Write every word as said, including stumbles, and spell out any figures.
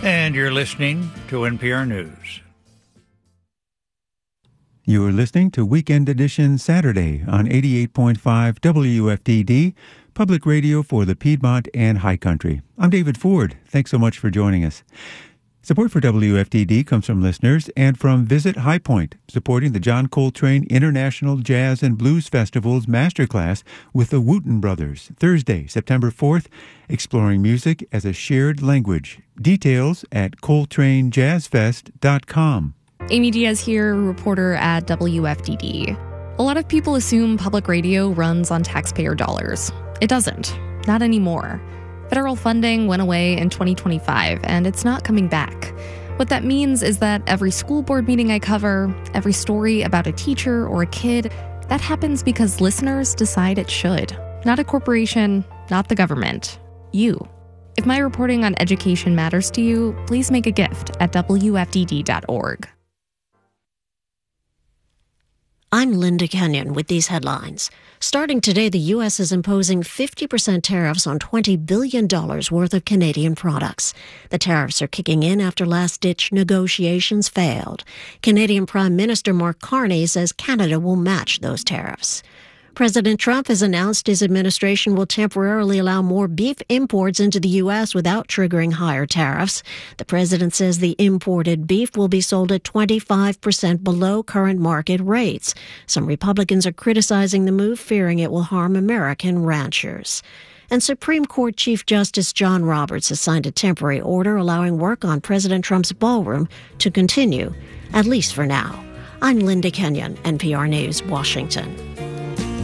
And you're listening to N P R News. You are listening to Weekend Edition Saturday on eighty-eight point five W F D D, public radio for the Piedmont and High Country. I'm David Ford. Thanks so much for joining us. Support for W F D D comes from listeners and from Visit High Point, supporting the John Coltrane International Jazz and Blues Festival's Masterclass with the Wooten Brothers, Thursday, September fourth, exploring music as a shared language. Details at coltrane jazz fest dot com. Amy Diaz here, reporter at W F D D. A lot of people assume public radio runs on taxpayer dollars. It doesn't. Not anymore. Federal funding went away in twenty twenty-five, and it's not coming back. What that means is that every school board meeting I cover, every story about a teacher or a kid, that happens because listeners decide it should. Not a corporation, not the government. You. If my reporting on education matters to you, please make a gift at W F D D dot org. I'm Linda Kenyon with these headlines. Starting today, the U S is imposing fifty percent tariffs on twenty billion dollars worth of Canadian products. The tariffs are kicking in after last-ditch negotiations failed. Canadian Prime Minister Mark Carney says Canada will match those tariffs. President Trump has announced his administration will temporarily allow more beef imports into the U S without triggering higher tariffs. The president says the imported beef will be sold at twenty-five percent below current market rates. Some Republicans are criticizing the move, fearing it will harm American ranchers. And Supreme Court Chief Justice John Roberts has signed a temporary order allowing work on President Trump's ballroom to continue, at least for now. I'm Linda Kenyon, N P R News, Washington.